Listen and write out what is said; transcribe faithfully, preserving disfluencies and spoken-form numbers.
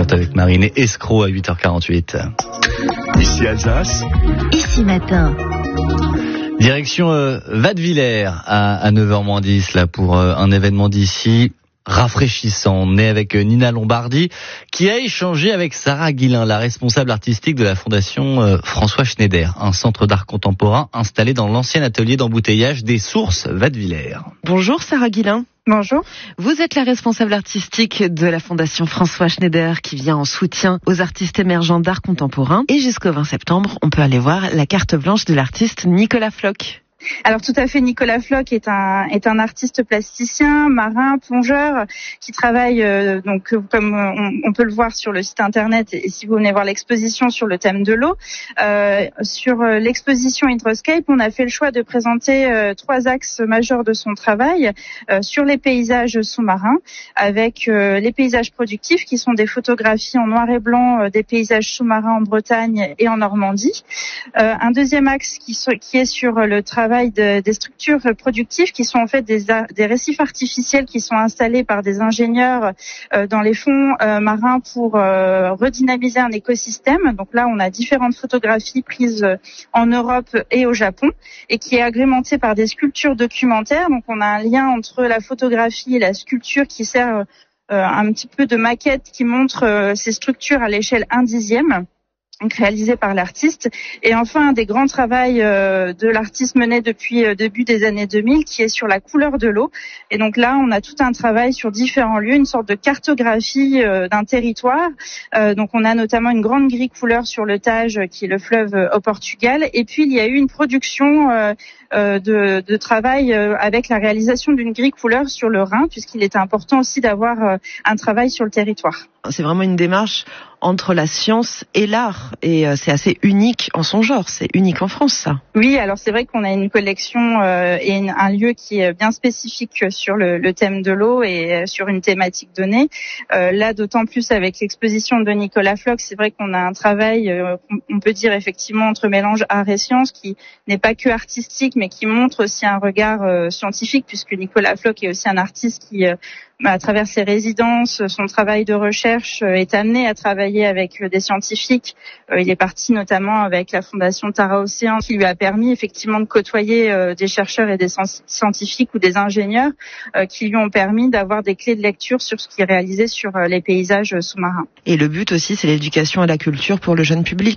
découverte avec Marine Escroc à huit heures quarante-huit. Ici Alsace. Ici Matin. Direction euh, Wattwiller à, à neuf heures moins dix là pour euh, un événement d'ici rafraîchissant. On est avec euh, Nina Lombardi qui a échangé avec Sarah Guillain, la responsable artistique de la fondation euh, François Schneider, un centre d'art contemporain installé dans l'ancien atelier d'embouteillage des Sources Wattwiller. Bonjour Sarah Guillain. Bonjour. Vous êtes la responsable artistique de la Fondation François Schneider qui vient en soutien aux artistes émergents d'art contemporain. Et jusqu'au vingt septembre, on peut aller voir la carte blanche de l'artiste Nicolas Floch. Alors tout à fait, Nicolas Floch est un est un artiste plasticien, marin, plongeur qui travaille euh, donc comme on, on peut le voir sur le site internet et si vous venez voir l'exposition sur le thème de l'eau. Euh, sur euh, l'exposition Hydroscape, on a fait le choix de présenter euh, trois axes majeurs de son travail euh, sur les paysages sous-marins avec euh, les paysages productifs qui sont des photographies en noir et blanc euh, des paysages sous-marins en Bretagne et en Normandie. Euh, un deuxième axe qui, so, qui est sur le travail De, des structures productives qui sont en fait des, des récifs artificiels qui sont installés par des ingénieurs euh, dans les fonds euh, marins pour euh, redynamiser un écosystème. Donc là, on a différentes photographies prises en Europe et au Japon et qui est agrémentée par des sculptures documentaires. Donc on a un lien entre la photographie et la sculpture qui sert euh, un petit peu de maquette qui montre euh, ces structures à l'échelle un dixième. Donc réalisé par l'artiste. Et enfin, un des grands travaux euh, de l'artiste mené depuis euh, début des années deux mille, qui est sur la couleur de l'eau. Et donc là, on a tout un travail sur différents lieux, une sorte de cartographie euh, d'un territoire. Euh, donc on a notamment une grande grille couleur sur le Tage, qui est le fleuve euh, au Portugal. Et puis il y a eu une production euh, euh, de, de travail euh, avec la réalisation d'une grille couleur sur le Rhin, puisqu'il était important aussi d'avoir euh, un travail sur le territoire. C'est vraiment une démarche entre la science et l'art et euh, c'est assez unique en son genre, c'est unique en France ça. Oui, alors c'est vrai qu'on a une collection euh, et une, un lieu qui est bien spécifique sur le, le thème de l'eau et sur une thématique donnée. Euh, là, d'autant plus avec l'exposition de Nicolas Floch, c'est vrai qu'on a un travail, euh, on peut dire effectivement entre mélange art et science qui n'est pas que artistique mais qui montre aussi un regard euh, scientifique puisque Nicolas Floch est aussi un artiste qui euh, à travers ses résidences, son travail de recherche est amené à travailler avec des scientifiques. Il est parti notamment avec la Fondation Tara Océan qui lui a permis effectivement de côtoyer des chercheurs et des scientifiques ou des ingénieurs qui lui ont permis d'avoir des clés de lecture sur ce qui est réalisé sur les paysages sous-marins. Et le but aussi, c'est l'éducation à la culture pour le jeune public.